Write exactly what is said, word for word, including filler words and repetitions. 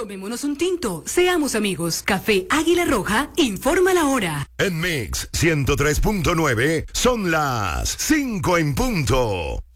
Tomémonos un tinto, seamos amigos. Café Águila Roja, informa la hora. En Mix ciento tres punto nueve son las cinco en punto.